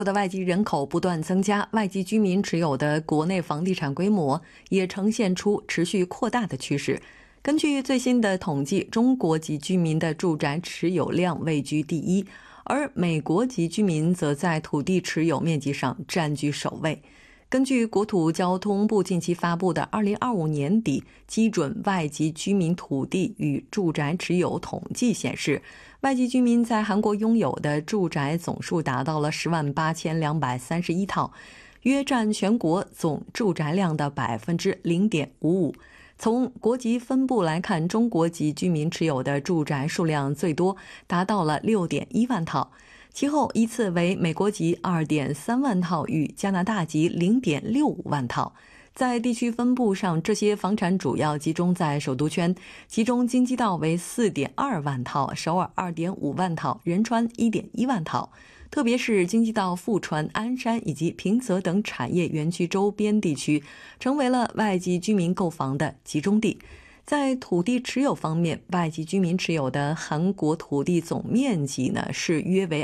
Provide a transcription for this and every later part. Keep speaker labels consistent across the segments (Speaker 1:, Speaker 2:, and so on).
Speaker 1: 的外籍人口不断增加，外籍居民持有的国内房地产规模也呈现出持续扩大的趋势。根据最新的统计，中国籍居民的住宅持有量位居第一，而美国籍居民则在土地持有面积上占据首位。根据国土交通部近期发布的2025年底基准外籍居民土地与住宅持有统计显示，外籍居民在韩国拥有的住宅总数达到了108231套，约占全国总住宅量的 0.55%。从国籍分布来看，中国籍居民持有的住宅数量最多，达到了6.1万套，其后依次为美国籍 2.3万套与加拿大籍 0.65万套。在地区分布上，这些房产主要集中在首都圈，其中京畿道为 4.2万套，首尔 2.5万套，仁川 1.1万套。特别是京畿道富川、鞍山以及平泽等产业园区周边地区，成为了外籍居民购房的集中地。在土地持有方面，外籍居民持有的韩国土地总面积呢是约为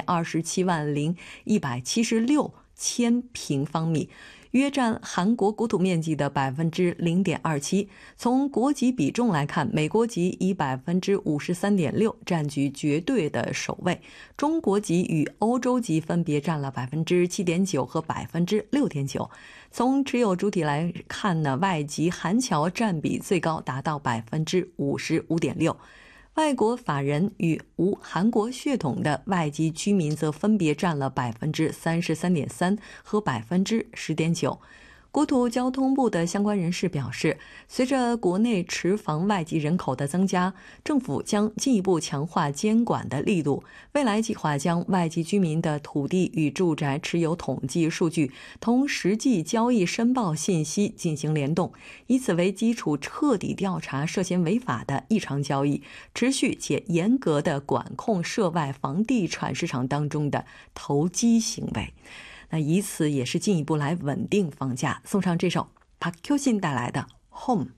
Speaker 1: 27.176千平方米，约占韩国国土面积的 0.27%。 从国籍比重来看，美国籍以 53.6% 占据绝对的首位，中国籍与欧洲籍分别占了 7.9% 和 6.9%。 从持有主体来看呢，外籍韩侨占比最高，达到 55.6%。外国法人与无韩国血统的外籍居民则分别占了 33.3% 和 10.9%。国土交通部的相关人士表示，随着国内持房外籍人口的增加，政府将进一步强化监管的力度，未来计划将外籍居民的土地与住宅持有统计数据同实际交易申报信息进行联动，以此为基础彻底调查涉嫌违法的异常交易，持续且严格地管控涉外房地产市场当中的投机行为。那以此也是进一步来稳定房价。送上这首 박효신带来的 Home。